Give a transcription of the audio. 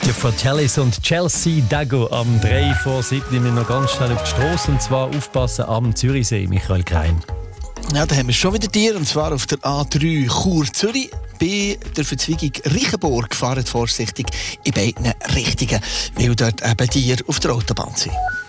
Die Fratellis und Chelsea Dago am 3 vor 7 wir noch ganz schnell auf die Strasse, und zwar aufpassen am Zürichsee, Michael Krein. Ja, da haben wir schon wieder Tiere, und zwar auf der A3 Chur-Zürich. Bei der Verzweigung Reichenburg fahrt vorsichtig in beiden Richtungen, weil dort eben Tiere auf der Autobahn sind.